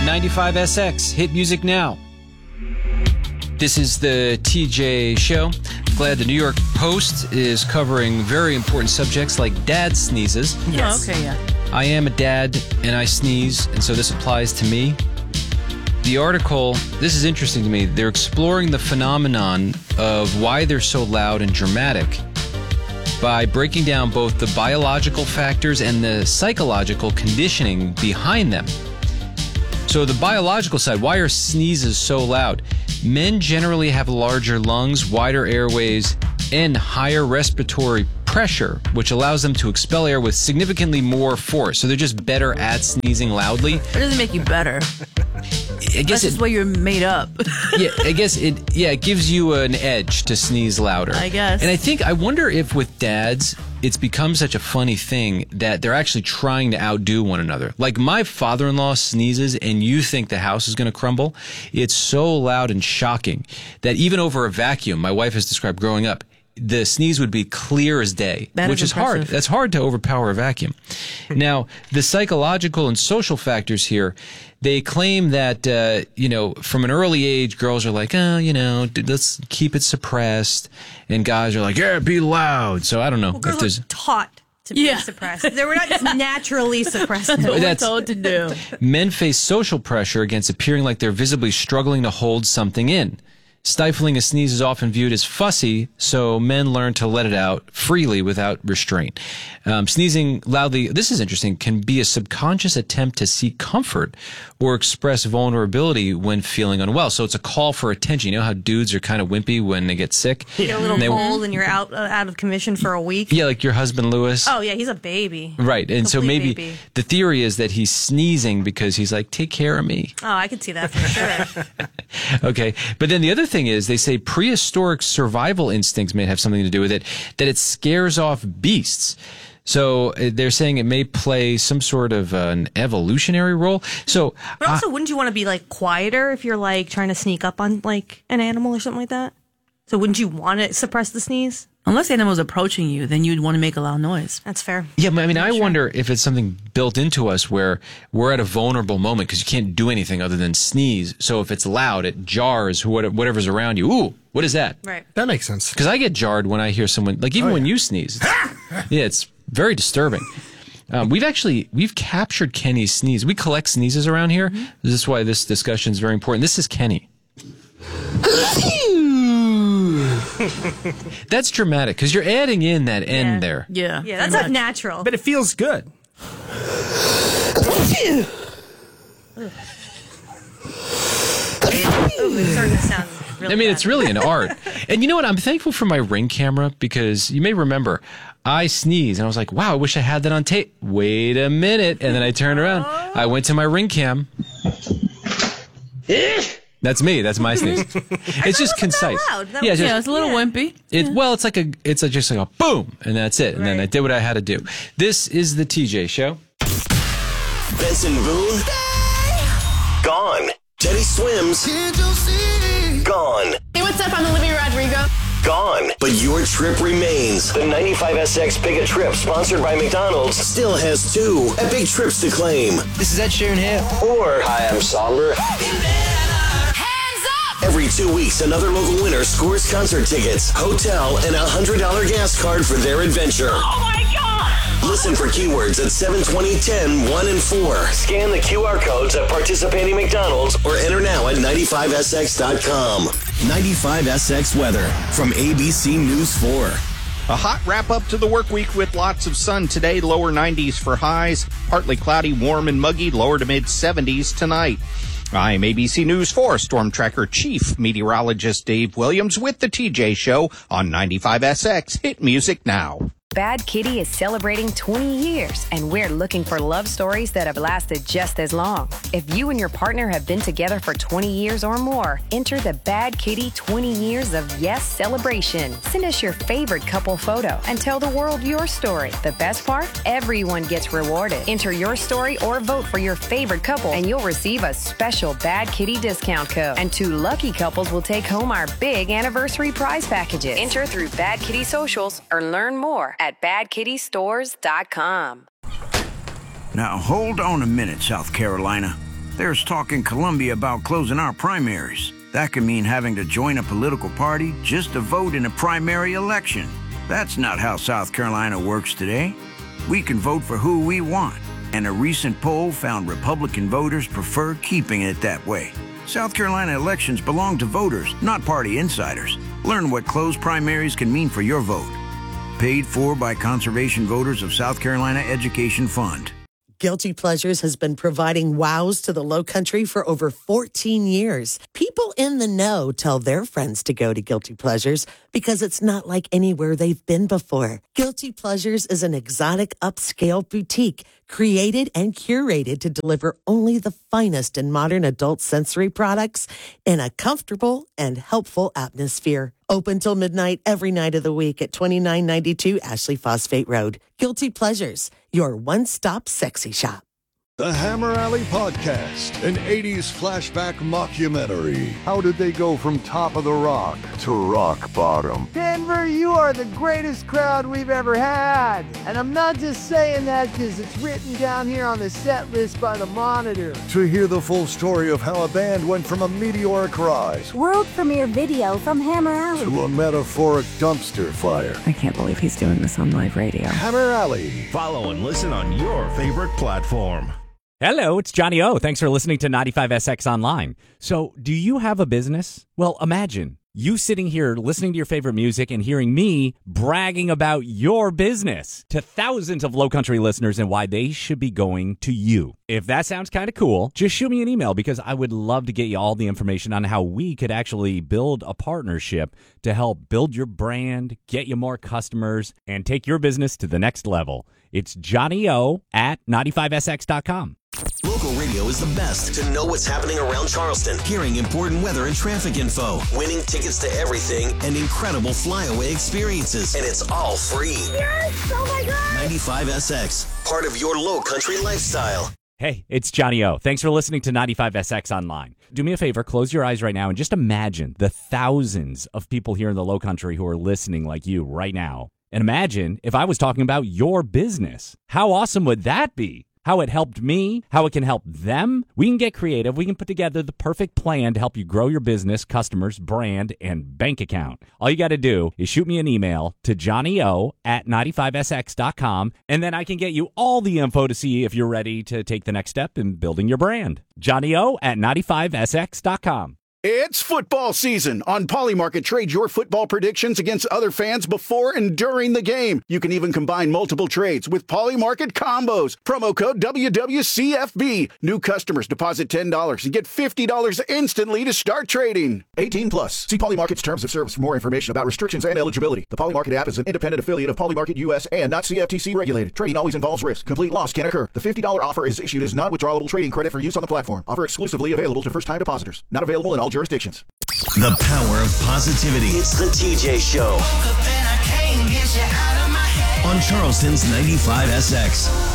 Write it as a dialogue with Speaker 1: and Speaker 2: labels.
Speaker 1: 95SX. Hit music now. This is the TJ Show. Glad the New York Post is covering very important subjects like dad sneezes.
Speaker 2: Yes. Oh, okay, yeah.
Speaker 1: I am a dad and I sneeze, and so this applies to me. The article, this is interesting to me. They're exploring the phenomenon of why they're so loud and dramatic by breaking down both the biological factors and the psychological conditioning behind them. So the biological side, why are sneezes so loud? Men generally have larger lungs, wider airways, and higher respiratory pressure, which allows them to expel air with significantly more force. So they're just better at sneezing loudly.
Speaker 2: It doesn't make you better.
Speaker 1: I guess
Speaker 2: that's just what you're made up.
Speaker 1: Yeah, I guess it gives you an edge to sneeze louder.
Speaker 2: I guess.
Speaker 1: And I wonder if with dads, it's become such a funny thing that they're actually trying to outdo one another. Like my father-in-law sneezes and you think the house is going to crumble. It's so loud and shocking that even over a vacuum, my wife has described growing up, the sneeze would be clear as day, which is hard. That's hard to overpower a vacuum. Now, the psychological and social factors here, they claim that, from an early age, girls are like, let's keep it suppressed. And guys are like, yeah, be loud. So I don't know.
Speaker 3: Well, girls are taught to be suppressed. They were not just naturally suppressed.
Speaker 2: That's what we're told to do.
Speaker 1: Men face social pressure against appearing like they're visibly struggling to hold something in. Stifling a sneeze is often viewed as fussy, so men learn to let it out freely without restraint. Sneezing loudly, this is interesting, can be a subconscious attempt to seek comfort or express vulnerability when feeling unwell. So it's a call for attention. You know how dudes are kind of wimpy when they get sick?
Speaker 3: You get a little cold and you're out of commission for a week.
Speaker 1: Yeah, like your husband, Lewis.
Speaker 3: Oh, yeah, he's a baby.
Speaker 1: Right, and so maybe
Speaker 3: baby.
Speaker 1: The theory is that he's sneezing because he's like, take care of me.
Speaker 3: Oh, I could see that for sure.
Speaker 1: Okay, but then the other thing is they say prehistoric survival instincts may have something to do with it, that it scares off beasts. So they're saying it may play some sort of an evolutionary role. So,
Speaker 3: but also, wouldn't you want to be like quieter if you're like trying to sneak up on like an animal or something like that? So wouldn't you want to suppress the sneeze?
Speaker 2: Unless the animal's approaching you, then you'd want to make a loud noise.
Speaker 3: That's fair.
Speaker 1: Yeah, I mean, I wonder if it's something built into us where we're at a vulnerable moment because you can't do anything other than sneeze. So if it's loud, it jars whatever's around you. Ooh, what is that?
Speaker 3: Right.
Speaker 4: That makes sense.
Speaker 1: Because I get jarred when I hear someone, like even when you sneeze. Yeah, it's very disturbing. We've captured Kenny's sneeze. We collect sneezes around here. Mm-hmm. This is why this discussion is very important. This is Kenny. That's dramatic because you're adding in that end there.
Speaker 2: Yeah,
Speaker 3: that's not natural.
Speaker 4: But it feels good.
Speaker 3: It's starting to sound really bad.
Speaker 1: It's really an art. And you know what? I'm thankful for my Ring camera because you may remember I sneezed and I was like, wow, I wish I had that on tape. Wait a minute. And then I turned around. I went to my Ring cam. That's me. That's my sneeze. It's just concise.
Speaker 2: It's a little wimpy.
Speaker 1: It's just like a boom, and that's it. And then I did what I had to do. This is the TJ Show.
Speaker 5: Benson Boone, gone. Teddy Swims, gone.
Speaker 6: Hey, what's up? I'm Olivia Rodrigo.
Speaker 5: Gone. But your trip remains. The 95SX Big a Trip, sponsored by McDonald's, still has 2 epic trips to claim.
Speaker 7: This is Ed Sheeran here.
Speaker 5: Or, hi, I'm Somber. Every 2 weeks, another local winner scores concert tickets, hotel, and a $100 gas card for their adventure.
Speaker 6: Oh my God!
Speaker 5: Listen for keywords at 720 10 1 and 4. Scan the QR codes at participating McDonald's or enter now at 95sx.com. 95SX weather from ABC News 4.
Speaker 8: A hot wrap-up to the work week with lots of sun today, lower 90s for highs, partly cloudy, warm and muggy, lower to mid-70s tonight. I'm ABC News 4 Storm Tracker Chief Meteorologist Dave Williams with the TJ Show on 95SX. Hit music now.
Speaker 9: Bad Kitty is celebrating 20 years, and we're looking for love stories that have lasted just as long. If you and your partner have been together for 20 years or more, enter the Bad Kitty 20 Years of Yes celebration. Send us your favorite couple photo and tell the world your story. The best part? Everyone gets rewarded. Enter your story or vote for your favorite couple, and you'll receive a special Bad Kitty discount code. And 2 lucky couples will take home our big anniversary prize packages. Enter through Bad Kitty socials or learn more at badkittystores.com.
Speaker 10: Now, hold on a minute, South Carolina.
Speaker 4: There's talk in Columbia about closing our primaries. That could mean having to join a political party just to vote in a primary election. That's not how South Carolina works today. We can vote for who we want, and a recent poll found Republican voters prefer keeping it that way. South Carolina elections belong to voters, not party insiders. Learn what closed primaries can mean for your vote. Paid for by Conservation Voters of South Carolina Education Fund.
Speaker 7: Guilty Pleasures has been providing wows to the Lowcountry for over 14 years. People in the know tell their friends to go to Guilty Pleasures because it's not like anywhere they've been before. Guilty Pleasures is an exotic upscale boutique created and curated to deliver only the finest in modern adult sensory products in a comfortable and helpful atmosphere. Open till midnight every night of the week at 2992 Ashley Phosphate Road. Guilty Pleasures, your one-stop sexy shop.
Speaker 10: The Hammer Alley Podcast, an 80s flashback mockumentary. How did they go from top of the rock to rock bottom?
Speaker 11: Denver, you are the greatest crowd we've ever had. And I'm not just saying that because it's written down here on the set list by the Monitor.
Speaker 10: To hear the full story of how a band went from a meteoric rise,
Speaker 12: world premiere video from Hammer Alley,
Speaker 10: to a metaphoric dumpster fire.
Speaker 13: I can't believe he's doing this on live radio.
Speaker 10: Hammer Alley.
Speaker 5: Follow and listen on your favorite platform.
Speaker 14: Hello, it's Johnny O. Thanks for listening to 95SX Online. So, do you have a business? Well, imagine you sitting here listening to your favorite music and hearing me bragging about your business to thousands of Lowcountry listeners and why they should be going to you. If that sounds kind of cool, just shoot me an email because I would love to get you all the information on how we could actually build a partnership to help build your brand, get you more customers, and take your business to the next level. It's Johnny O at 95SX.com.
Speaker 5: Local radio is the best to know what's happening around Charleston, hearing important weather and traffic info, winning tickets to everything, and incredible flyaway experiences. And it's all free.
Speaker 12: Yes! Oh my God!
Speaker 5: 95SX, part of your Lowcountry lifestyle.
Speaker 14: Hey, it's Johnny O. Thanks for listening to 95SX Online. Do me a favor, close your eyes right now and just imagine the thousands of people here in the Lowcountry who are listening like you right now. And imagine if I was talking about your business. How awesome would that be? How it helped me, how it can help them. We can get creative. We can put together the perfect plan to help you grow your business, customers, brand, and bank account. All you got to do is shoot me an email to johnnyo at 95sx.com, and then I can get you all the info to see if you're ready to take the next step in building your brand. johnnyo at 95sx.com.
Speaker 15: It's football season. On Polymarket, trade your football predictions against other fans before and during the game. You can even combine multiple trades with Polymarket combos. Promo code WWCFB. New customers deposit $10 and get $50 instantly to start trading.
Speaker 16: 18 plus. See Polymarket's terms of service for more information about restrictions and eligibility. The Polymarket app is an independent affiliate of Polymarket US and not CFTC regulated. Trading always involves risk. Complete loss can occur. The $50 offer is issued as non-withdrawable trading credit for use on the platform. Offer exclusively available to first-time depositors. Not available in all jurisdictions.
Speaker 5: The power of positivity. It's the TJ Show. On Charleston's 95SX.